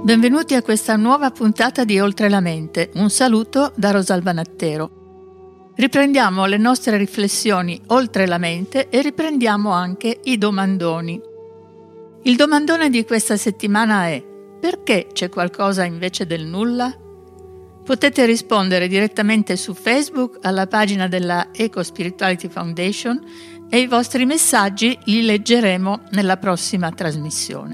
Benvenuti a questa nuova puntata di Oltre la mente. Un saluto da Rosalba Nattero. Riprendiamo le nostre riflessioni oltre la mente e riprendiamo anche i domandoni. Il domandone di questa settimana è: perché c'è qualcosa invece del nulla? Potete rispondere direttamente su Facebook alla pagina della Eco Spirituality Foundation e i vostri messaggi li leggeremo nella prossima trasmissione.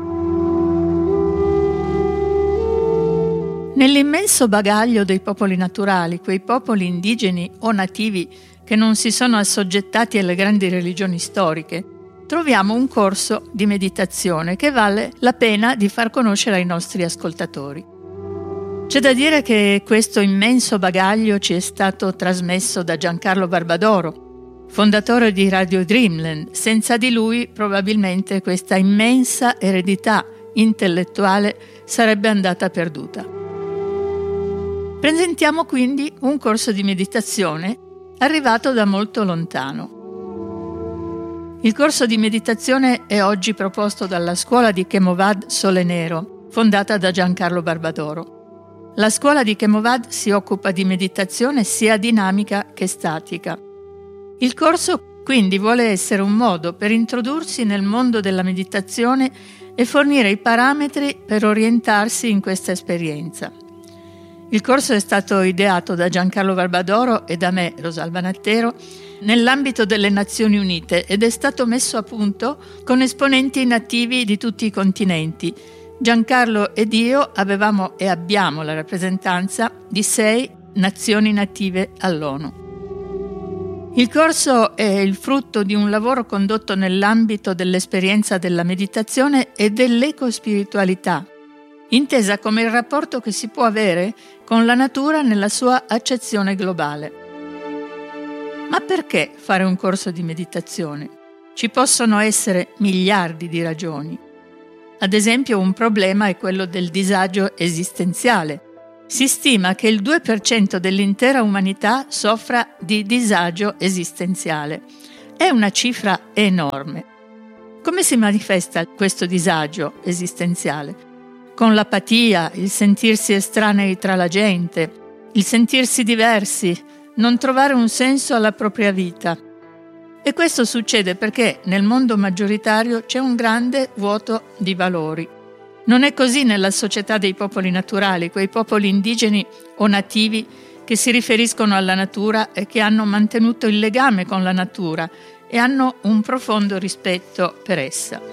Nell'immenso bagaglio dei popoli naturali, quei popoli indigeni o nativi che non si sono assoggettati alle grandi religioni storiche, troviamo un corso di meditazione che vale la pena di far conoscere ai nostri ascoltatori. C'è da dire che questo immenso bagaglio ci è stato trasmesso da Giancarlo Barbadoro, fondatore di Radio Dreamland. Senza di lui probabilmente questa immensa eredità intellettuale sarebbe andata perduta. Presentiamo quindi un corso di meditazione arrivato da molto lontano. Il corso di meditazione è oggi proposto dalla scuola di Chemovad Sole Nero, fondata da Giancarlo Barbadoro. La scuola di Chemovad si occupa di meditazione sia dinamica che statica. Il corso quindi vuole essere un modo per introdursi nel mondo della meditazione e fornire i parametri per orientarsi in questa esperienza. Il corso è stato ideato da Giancarlo Barbadoro e da me, Rosalba Nattero, nell'ambito delle Nazioni Unite ed è stato messo a punto con esponenti nativi di tutti i continenti. Giancarlo ed io avevamo e abbiamo la rappresentanza di 6 nazioni native all'ONU. Il corso è il frutto di un lavoro condotto nell'ambito dell'esperienza della meditazione e dell'ecospiritualità, intesa come il rapporto che si può avere con la natura nella sua accezione globale. Ma perché fare un corso di meditazione? Ci possono essere miliardi di ragioni. Ad esempio, un problema è quello del disagio esistenziale. Si stima che il 2% dell'intera umanità soffra di disagio esistenziale. È una cifra enorme. Come si manifesta questo disagio esistenziale? Con l'apatia, il sentirsi estranei tra la gente, il sentirsi diversi, non trovare un senso alla propria vita. E questo succede perché nel mondo maggioritario c'è un grande vuoto di valori. Non è così nella società dei popoli naturali, quei popoli indigeni o nativi che si riferiscono alla natura e che hanno mantenuto il legame con la natura e hanno un profondo rispetto per essa.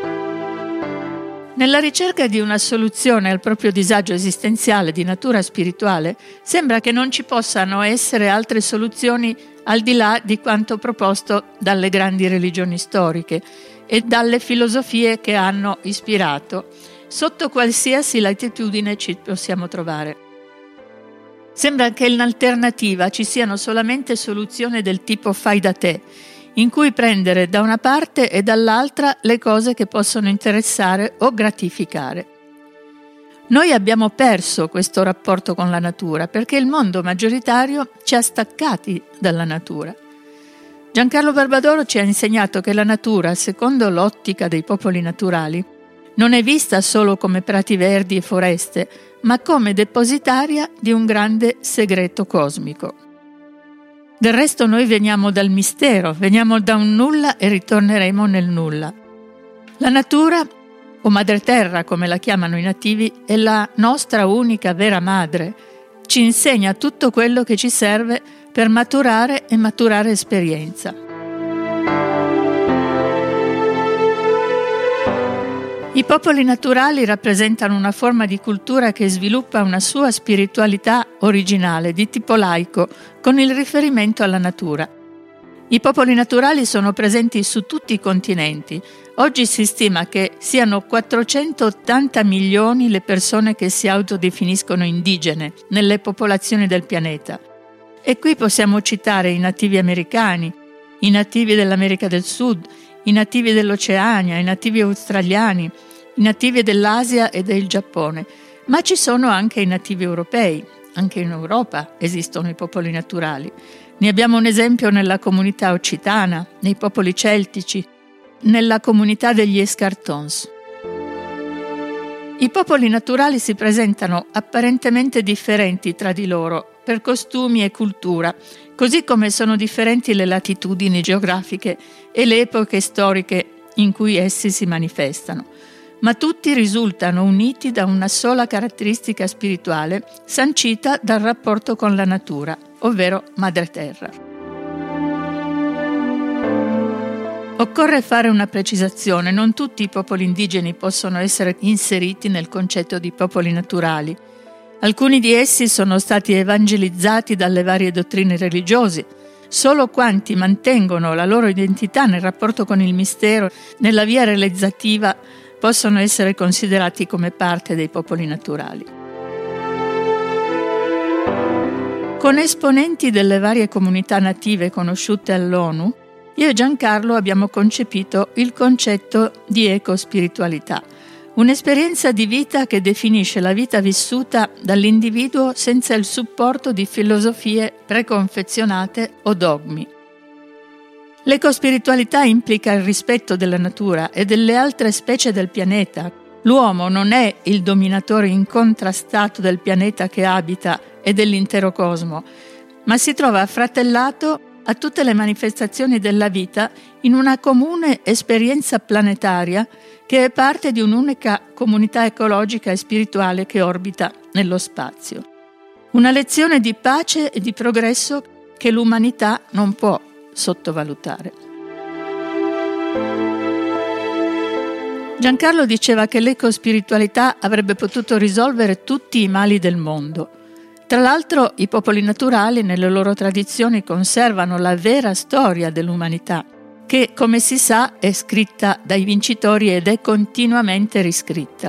Nella ricerca di una soluzione al proprio disagio esistenziale di natura spirituale, sembra che non ci possano essere altre soluzioni al di là di quanto proposto dalle grandi religioni storiche e dalle filosofie che hanno ispirato, sotto qualsiasi latitudine ci possiamo trovare. Sembra che in alternativa ci siano solamente soluzioni del tipo fai da te, in cui prendere da una parte e dall'altra le cose che possono interessare o gratificare. Noi abbiamo perso questo rapporto con la natura perché il mondo maggioritario ci ha staccati dalla natura. Giancarlo Barbadoro ci ha insegnato che la natura, secondo l'ottica dei popoli naturali, non è vista solo come prati verdi e foreste, ma come depositaria di un grande segreto cosmico. Del resto noi veniamo dal mistero, veniamo da un nulla e ritorneremo nel nulla. La natura, o madre terra come la chiamano i nativi, è la nostra unica vera madre. Ci insegna tutto quello che ci serve per maturare e maturare esperienza. I popoli naturali rappresentano una forma di cultura che sviluppa una sua spiritualità originale di tipo laico, con il riferimento alla natura. I popoli naturali sono presenti su tutti i continenti. Oggi si stima che siano 480 milioni le persone che si autodefiniscono indigene nelle popolazioni del pianeta. E qui possiamo citare i nativi americani, i nativi dell'America del Sud, i nativi dell'Oceania, i nativi australiani, i nativi dell'Asia e del Giappone, ma ci sono anche i nativi europei. Anche in Europa esistono i popoli naturali. Ne abbiamo un esempio nella comunità occitana, nei popoli celtici, nella comunità degli Escartons. I popoli naturali si presentano apparentemente differenti tra di loro per costumi e cultura, così come sono differenti le latitudini geografiche e le epoche storiche in cui essi si manifestano, ma tutti risultano uniti da una sola caratteristica spirituale sancita dal rapporto con la natura, ovvero Madre Terra. Occorre fare una precisazione: non tutti i popoli indigeni possono essere inseriti nel concetto di popoli naturali. Alcuni di essi sono stati evangelizzati dalle varie dottrine religiose. Solo quanti mantengono la loro identità nel rapporto con il mistero, nella via realizzativa, possono essere considerati come parte dei popoli naturali. Con esponenti delle varie comunità native conosciute all'ONU, io e Giancarlo abbiamo concepito il concetto di ecospiritualità, un'esperienza di vita che definisce la vita vissuta dall'individuo senza il supporto di filosofie preconfezionate o dogmi. L'ecospiritualità implica il rispetto della natura e delle altre specie del pianeta. L'uomo non è il dominatore incontrastato del pianeta che abita e dell'intero cosmo, ma si trova affratellato a tutte le manifestazioni della vita in una comune esperienza planetaria che è parte di un'unica comunità ecologica e spirituale che orbita nello spazio. Una lezione di pace e di progresso che l'umanità non può sottovalutare. Giancarlo diceva che l'ecospiritualità avrebbe potuto risolvere tutti i mali del mondo. Tra l'altro, i popoli naturali nelle loro tradizioni conservano la vera storia dell'umanità, che, come si sa, è scritta dai vincitori ed è continuamente riscritta.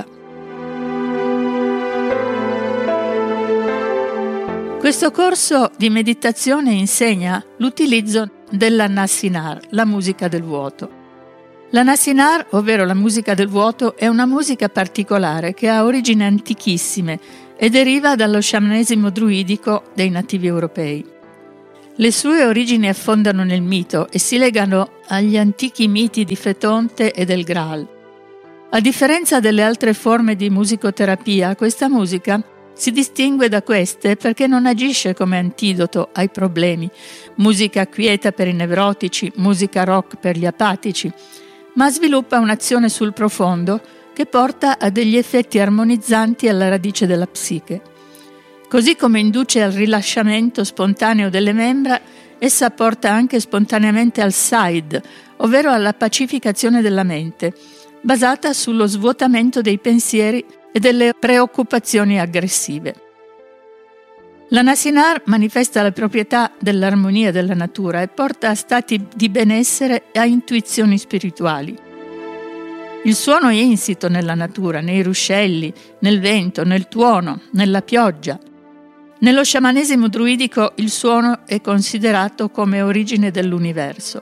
Questo corso di meditazione insegna l'utilizzo della Nasinar, la musica del vuoto. La Nasinar, ovvero la musica del vuoto, è una musica particolare che ha origini antichissime e deriva dallo sciamanesimo druidico dei nativi europei. Le sue origini affondano nel mito e si legano agli antichi miti di Fetonte e del Graal. A differenza delle altre forme di musicoterapia, questa musica si distingue da queste perché non agisce come antidoto ai problemi, musica quieta per i nevrotici, musica rock per gli apatici, ma sviluppa un'azione sul profondo che porta a degli effetti armonizzanti alla radice della psiche. Così come induce al rilasciamento spontaneo delle membra, essa porta anche spontaneamente al Said, ovvero alla pacificazione della mente, basata sullo svuotamento dei pensieri e delle preoccupazioni aggressive. La Nasinar manifesta le proprietà dell'armonia della natura e porta a stati di benessere e a intuizioni spirituali. Il suono è insito nella natura, nei ruscelli, nel vento, nel tuono, nella pioggia. Nello sciamanesimo druidico il suono è considerato come origine dell'universo.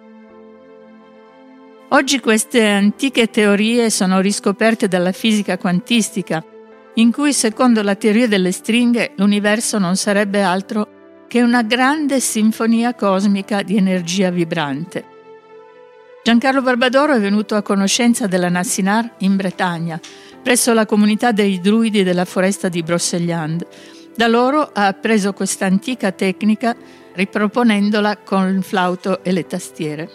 Oggi queste antiche teorie sono riscoperte dalla fisica quantistica, in cui, secondo la teoria delle stringhe, l'universo non sarebbe altro che una grande sinfonia cosmica di energia vibrante. Giancarlo Barbadoro è venuto a conoscenza della Nasinar in Bretagna, presso la comunità dei druidi della foresta di Brocéliande. Da loro ha appreso questa antica tecnica, riproponendola con il flauto e le tastiere.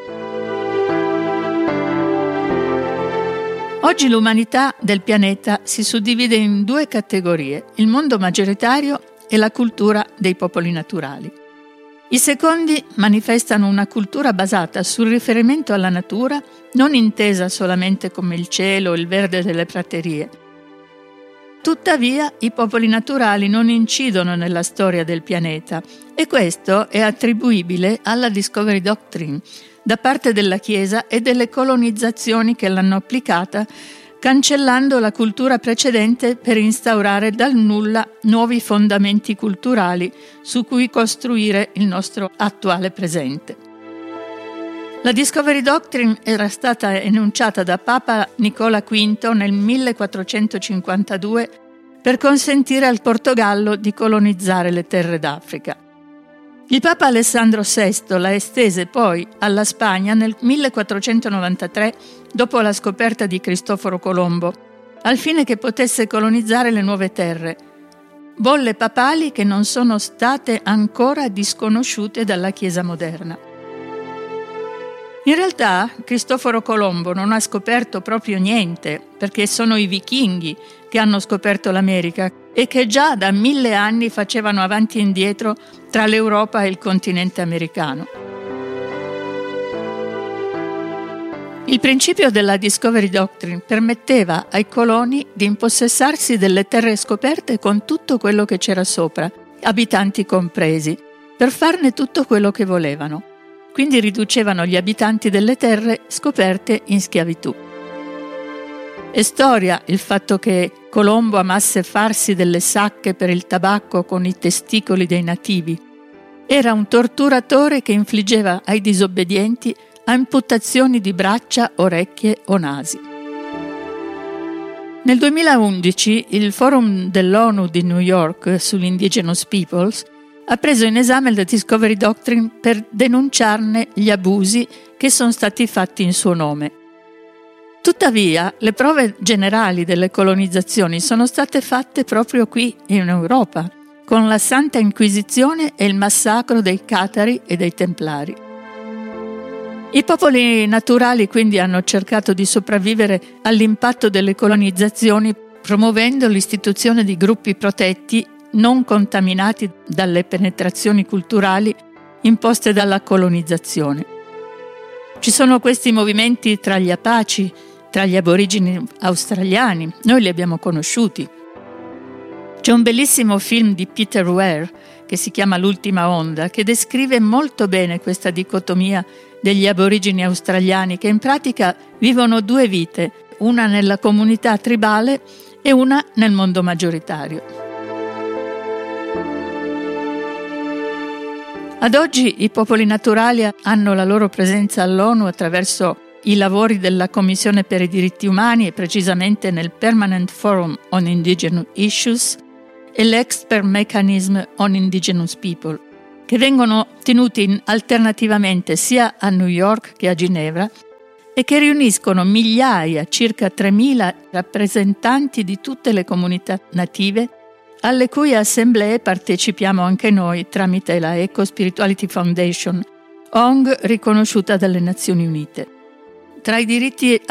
Oggi l'umanità del pianeta si suddivide in due categorie: il mondo maggioritario e la cultura dei popoli naturali. I secondi manifestano una cultura basata sul riferimento alla natura, non intesa solamente come il cielo o il verde delle praterie. Tuttavia, i popoli naturali non incidono nella storia del pianeta e questo è attribuibile alla Discovery Doctrine da parte della Chiesa e delle colonizzazioni che l'hanno applicata, cancellando la cultura precedente per instaurare dal nulla nuovi fondamenti culturali su cui costruire il nostro attuale presente. La Discovery Doctrine era stata enunciata da Papa Nicola V nel 1452 per consentire al Portogallo di colonizzare le terre d'Africa. Il Papa Alessandro VI la estese poi alla Spagna nel 1493 dopo la scoperta di Cristoforo Colombo al fine che potesse colonizzare le nuove terre, bolle papali che non sono state ancora disconosciute dalla Chiesa moderna. In realtà Cristoforo Colombo non ha scoperto proprio niente, perché sono i vichinghi che hanno scoperto l'America e che già da 1000 anni facevano avanti e indietro tra l'Europa e il continente americano. Il principio della Discovery Doctrine permetteva ai coloni di impossessarsi delle terre scoperte con tutto quello che c'era sopra, abitanti compresi, per farne tutto quello che volevano. Quindi riducevano gli abitanti delle terre scoperte in schiavitù. È storia il fatto che Colombo amasse farsi delle sacche per il tabacco con i testicoli dei nativi. Era un torturatore che infliggeva ai disobbedienti amputazioni di braccia, orecchie o nasi. Nel 2011 il Forum dell'ONU di New York sull'Indigenous Peoples ha preso in esame la Discovery Doctrine per denunciarne gli abusi che sono stati fatti in suo nome. Tuttavia, le prove generali delle colonizzazioni sono state fatte proprio qui in Europa, con la Santa Inquisizione e il massacro dei Catari e dei Templari. I popoli naturali quindi hanno cercato di sopravvivere all'impatto delle colonizzazioni, promuovendo l'istituzione di gruppi protetti non contaminati dalle penetrazioni culturali imposte dalla colonizzazione. Ci sono questi movimenti tra gli Apache, tra gli aborigeni australiani, noi li abbiamo conosciuti. C'è un bellissimo film di Peter Ware che si chiama L'ultima onda, che descrive molto bene questa dicotomia degli aborigeni australiani che in pratica vivono due vite, una nella comunità tribale e una nel mondo maggioritario. Ad oggi i popoli naturali hanno la loro presenza all'ONU attraverso i lavori della Commissione per i diritti umani e precisamente nel Permanent Forum on Indigenous Issues e l'Expert Mechanism on Indigenous People, che vengono tenuti alternativamente sia a New York che a Ginevra e che riuniscono migliaia, circa 3.000 rappresentanti di tutte le comunità native, alle cui assemblee partecipiamo anche noi tramite la Eco Spirituality Foundation, ONG riconosciuta dalle Nazioni Unite. Tra i diritti